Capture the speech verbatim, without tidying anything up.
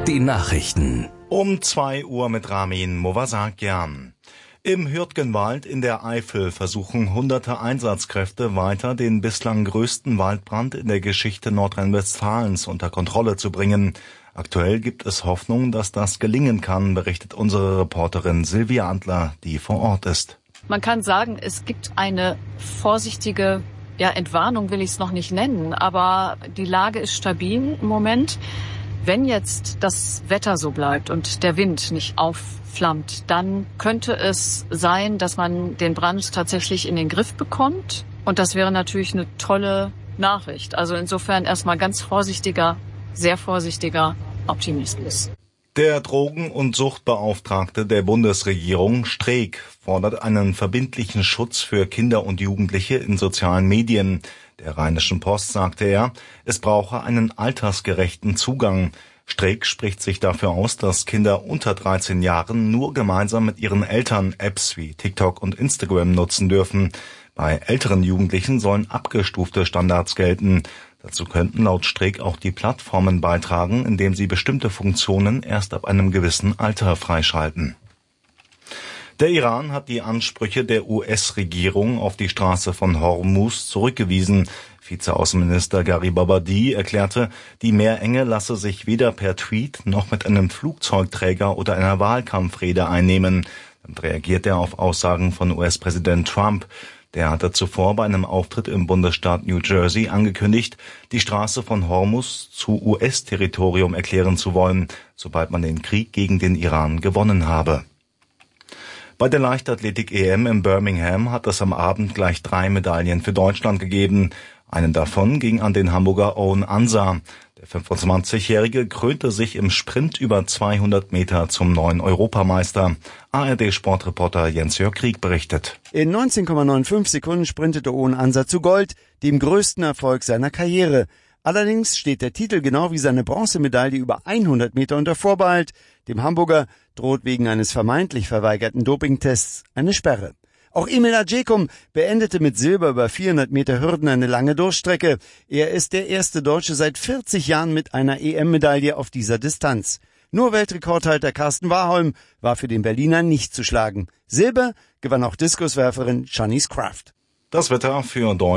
Die Nachrichten. Um zwei Uhr mit Ramin Movasakian. Im Hürtgenwald in der Eifel versuchen hunderte Einsatzkräfte weiter, den bislang größten Waldbrand in der Geschichte Nordrhein-Westfalens unter Kontrolle zu bringen. Aktuell gibt es Hoffnung, dass das gelingen kann, berichtet unsere Reporterin Silvia Antler, die vor Ort ist. Man kann sagen, es gibt eine vorsichtige, ja, Entwarnung will ich es noch nicht nennen, aber die Lage ist stabil im Moment. Wenn jetzt das Wetter so bleibt und der Wind nicht aufflammt, dann könnte es sein, dass man den Brand tatsächlich in den Griff bekommt. Und das wäre natürlich eine tolle Nachricht. Also insofern erstmal ganz vorsichtiger, sehr vorsichtiger Optimismus. Der Drogen- und Suchtbeauftragte der Bundesregierung, Streeck, fordert einen verbindlichen Schutz für Kinder und Jugendliche in sozialen Medien. Der Rheinischen Post sagte er, es brauche einen altersgerechten Zugang. Streeck spricht sich dafür aus, dass Kinder unter dreizehn Jahren nur gemeinsam mit ihren Eltern Apps wie TikTok und Instagram nutzen dürfen. Bei älteren Jugendlichen sollen abgestufte Standards gelten. Dazu könnten laut Streeck auch die Plattformen beitragen, indem sie bestimmte Funktionen erst ab einem gewissen Alter freischalten. Der Iran hat die Ansprüche der U S-Regierung auf die Straße von Hormuz zurückgewiesen. Vizeaußenminister Garibabadi erklärte, die Meerenge lasse sich weder per Tweet noch mit einem Flugzeugträger oder einer Wahlkampfrede einnehmen. Damit reagiert er auf Aussagen von U S-Präsident Trump. Der hatte zuvor bei einem Auftritt im Bundesstaat New Jersey angekündigt, die Straße von Hormuz zu U S-Territorium erklären zu wollen, sobald man den Krieg gegen den Iran gewonnen habe. Bei der Leichtathletik-E M in Birmingham hat es am Abend gleich drei Medaillen für Deutschland gegeben. Einen davon ging an den Hamburger Owen Ansa. Der fünfundzwanzigjährige krönte sich im Sprint über zweihundert Meter zum neuen Europameister. A R D-Sportreporter Jens-Jörg Krieg berichtet. In neunzehn Komma fünfundneunzig Sekunden sprintete Owen Ansa zu Gold, dem größten Erfolg seiner Karriere. Allerdings steht der Titel genau wie seine Bronzemedaille über hundert Meter unter Vorbehalt. Dem Hamburger droht wegen eines vermeintlich verweigerten Dopingtests eine Sperre. Auch Emil Adjekum beendete mit Silber über vierhundert Meter Hürden eine lange Durchstrecke. Er ist der erste Deutsche seit vierzig Jahren mit einer E M-Medaille auf dieser Distanz. Nur Weltrekordhalter Carsten Warholm war für den Berliner nicht zu schlagen. Silber gewann auch Diskuswerferin Shanice Kraft. Das Wetter für Deutschland.